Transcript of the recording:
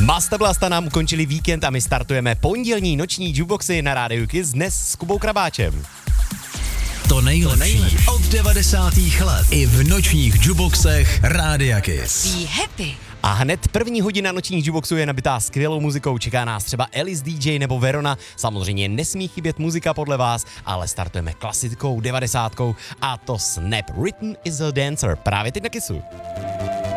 Masta Blasta nám ukončili víkend a my startujeme pondělní noční jukeboxy na Rádiu Kiss dnes s Kubou Krabáčem. To nejlepší od 90. let i v nočních jukeboxech Rádia Kiss. Be happy. A hned první hodina nočních jukeboxů je nabitá skvělou muzikou. Čeká nás třeba Alice DJ nebo Verona. Samozřejmě nesmí chybět muzika podle vás, ale startujeme klasikou 90. a to Snap Written is a Dancer. Právě teď na Kissu.